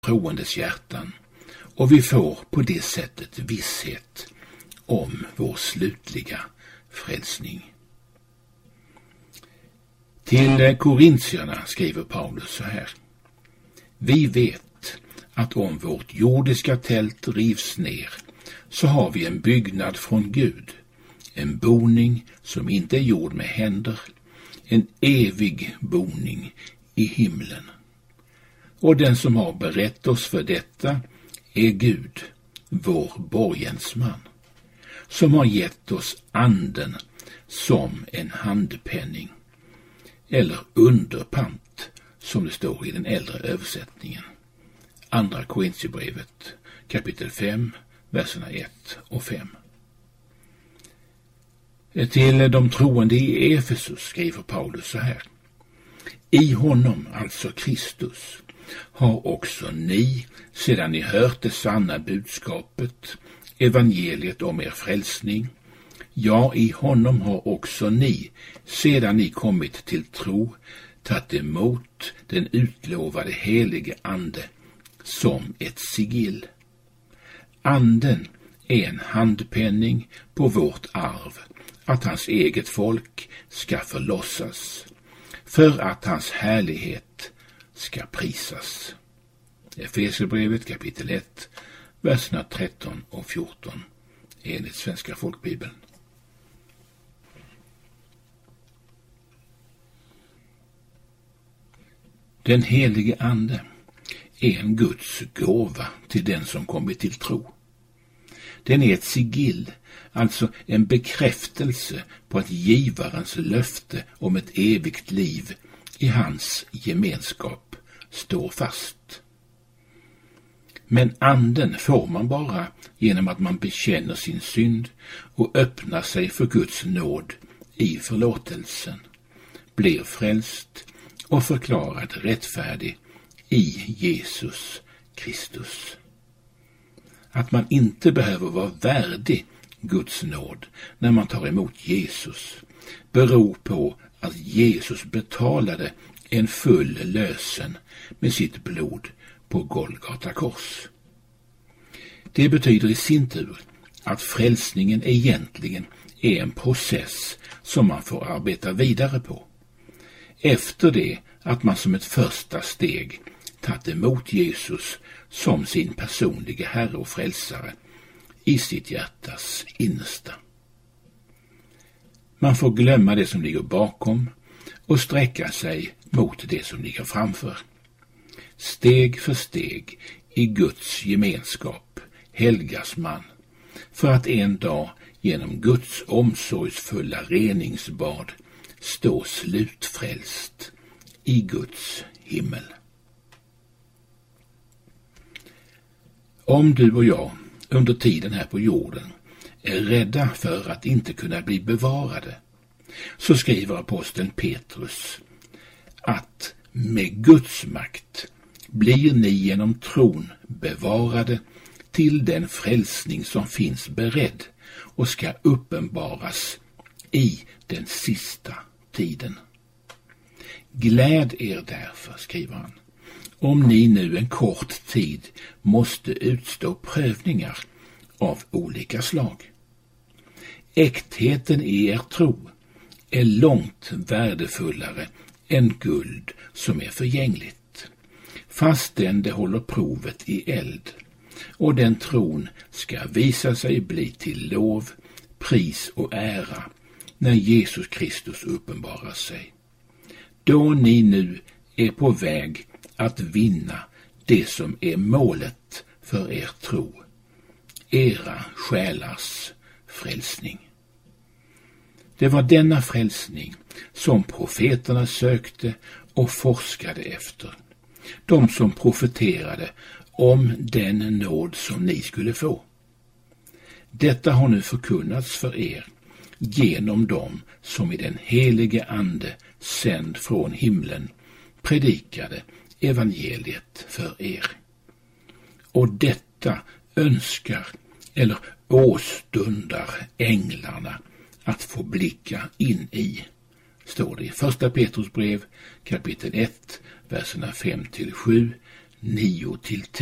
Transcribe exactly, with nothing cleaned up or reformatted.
troendes hjärtan, och vi får på det sättet visshet om vår slutliga frälsning. Till korintierna skriver Paulus så här: Vi vet att om vårt jordiska tält rivs ner, så har vi en byggnad från Gud, en boning som inte är gjord med händer, en evig boning i himlen. Och den som har berett oss för detta är Gud, vår borgensman, som har gett oss anden som en handpenning, eller underpant, som det står i den äldre översättningen. Andra Korintierbrevet, kapitel fem, verserna ett och fem. Till de troende i Efesus skriver Paulus så här: I honom, alltså Kristus, har också ni, sedan ni hört det sanna budskapet, evangeliet om er frälsning, ja, i honom har också ni, sedan ni kommit till tro, tagit emot den utlovade helige ande som ett sigill. Anden är en handpenning på vårt arv, att hans eget folk ska förlossas, för att hans härlighet ska prisas. Efesierbrevet kapitel ett, verserna tretton och fjorton, enligt Svenska folkbibeln. Den helige ande är en Guds gåva till den som kommit till tro. Den är ett sigill, alltså en bekräftelse på att givarens löfte om ett evigt liv i hans gemenskap står fast. Men anden får man bara genom att man bekänner sin synd och öppnar sig för Guds nåd i förlåtelsen, blir frälst och förklarad rättfärdig i Jesus Kristus. Att man inte behöver vara värdig Guds nåd när man tar emot Jesus beror på att Jesus betalade en full lösen med sitt blod på Golgata kors. Det betyder i sin tur att frälsningen egentligen är en process som man får arbeta vidare på. Efter det att man som ett första steg tagit emot Jesus som sin personliga Herre och frälsare i sitt hjärtas innersta. Man får glömma det som ligger bakom och sträcka sig mot det som ligger framför. Steg för steg i Guds gemenskap helgas man, för att en dag genom Guds omsorgsfulla reningsbad stå slutfrälst i Guds himmel. Om du och jag under tiden här på jorden är rädda för att inte kunna bli bevarade, så skriver aposteln Petrus att med Guds makt blir ni genom tron bevarade till den frälsning som finns beredd och ska uppenbaras i den sista tiden. Gläd er därför, skriver han, om ni nu en kort tid måste utstå prövningar av olika slag. Äktheten i er tro är långt värdefullare än guld som är förgängligt, fastän det håller provet i eld, och den tron ska visa sig bli till lov, pris och ära när Jesus Kristus uppenbarar sig. Då ni nu är på väg att vinna det som är målet för er tro, era själars frälsning. Det var denna frälsning som profeterna sökte och forskade efter, de som profeterade om den nåd som ni skulle få. Detta har nu förkunnats för er genom dem som i den helige ande sänd från himlen predikade evangeliet för er. Och detta önskar eller åstundar änglarna att få blicka in i, står det i första Petrus brev kapitel ett, verserna fem till sju, nio till tio.